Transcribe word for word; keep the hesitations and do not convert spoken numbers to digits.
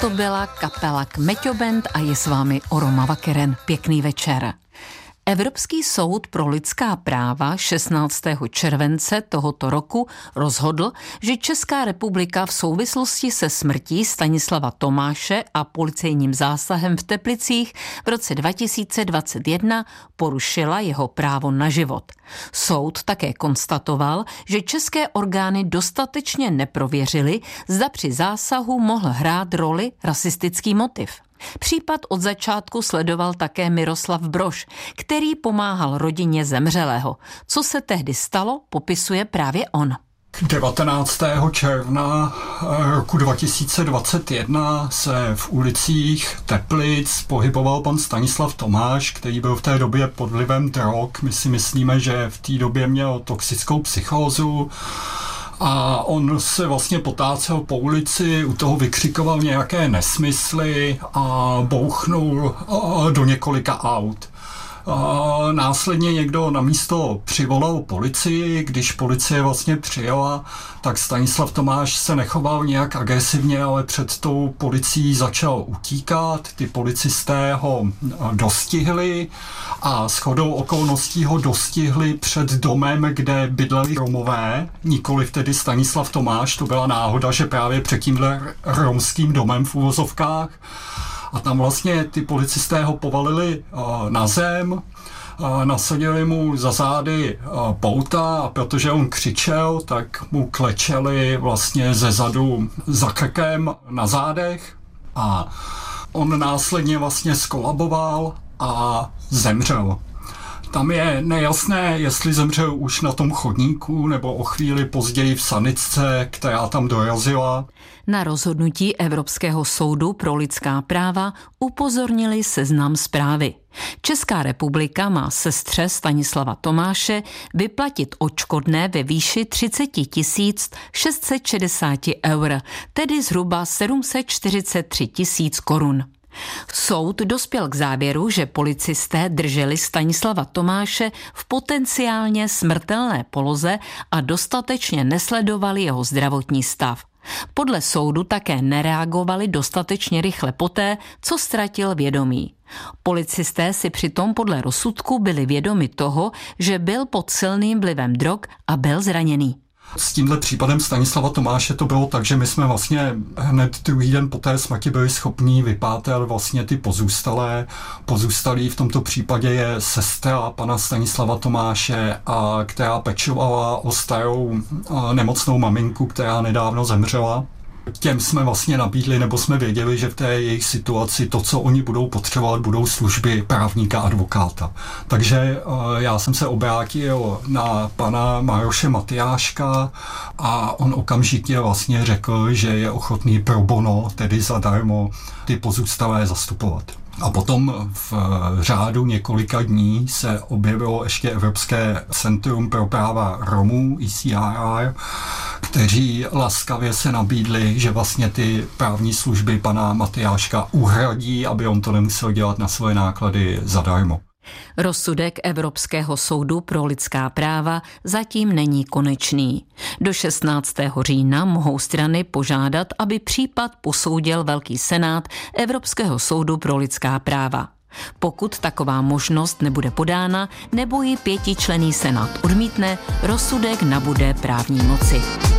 to byla kapela Kmeťo Band a je s vámi Oroma Vakeren. Pěkný večer. Evropský soud pro lidská práva šestnáctého července tohoto roku rozhodl, že Česká republika v souvislosti se smrtí Stanislava Tomáše a policejním zásahem v Teplicích v roce dva tisíce dvacet jedna porušila jeho právo na život. Soud také konstatoval, že české orgány dostatečně neprověřily, zda při zásahu mohl hrát roli rasistický motiv. Případ od začátku sledoval také Miroslav Brož, který pomáhal rodině zemřelého. Co se tehdy stalo, popisuje právě on. devatenáctého června roku dva tisíce dvacet jedna se v ulicích Teplic pohyboval pan Stanislav Tomáš, který byl v té době pod vlivem drog. My si myslíme, že v té době měl toxickou psychózu. A on se vlastně potácel po ulici, u toho vykřikoval nějaké nesmysly a bouchnul do několika aut. A následně někdo na místo přivolal policii, když policie vlastně přijela, tak Stanislav Tomáš se nechoval nějak agresivně, ale před tou policií začal utíkat, ty policisté ho dostihli a shodou okolností ho dostihli před domem, kde bydleli Romové, nikoliv tedy Stanislav Tomáš, to byla náhoda, že právě před tímhle romským domem v uvozovkách. A tam vlastně ty policisté ho povalili uh, na zem, uh, nasadili mu za zády uh, pouta a protože on křičel, tak mu klečeli vlastně ze zadu za krkem na zádech a on následně vlastně skolaboval a zemřel. Tam je nejasné, jestli zemřel už na tom chodníku nebo o chvíli později v sanitce, která tam dorazila. Na rozhodnutí Evropského soudu pro lidská práva upozornili Seznam Zprávy. Česká republika má sestře Stanislava Tomáše vyplatit odškodné ve výši třicet tisíc šest set šedesát eur, tedy zhruba sedm set čtyřicet tři tisíc korun. Soud dospěl k závěru, že policisté drželi Stanislava Tomáše v potenciálně smrtelné poloze a dostatečně nesledovali jeho zdravotní stav. Podle soudu také nereagovali dostatečně rychle poté, co ztratil vědomí. Policisté si přitom podle rozsudku byli vědomi toho, že byl pod silným vlivem drog a byl zraněný. S tímhle případem Stanislava Tomáše to bylo tak, že my jsme vlastně hned druhý den po té smrti byli schopní vypátat vlastně ty pozůstalé. Pozůstalí v tomto případě je sestra pana Stanislava Tomáše, a která pečovala o starou nemocnou maminku, která nedávno zemřela. Těm jsme vlastně nabídli, nebo jsme věděli, že v té jejich situaci to, co oni budou potřebovat, budou služby právníka, advokáta. Takže já jsem se obrátil na pana Maroše Matyáška a on okamžitě vlastně řekl, že je ochotný pro bono, tedy zadarmo, ty pozůstalé zastupovat. A potom v řádu několika dní se objevilo ještě Evropské centrum pro práva Romů, E C R R, kteří laskavě se nabídli, že vlastně ty právní služby pana Matyáška uhradí, aby on to nemusel dělat na svoje náklady zadarmo. Rozsudek Evropského soudu pro lidská práva zatím není konečný. Do šestnáctého října mohou strany požádat, aby případ posoudil Velký senát Evropského soudu pro lidská práva. Pokud taková možnost nebude podána nebo ji pětičlenný senát odmítne, rozsudek nabude právní moci.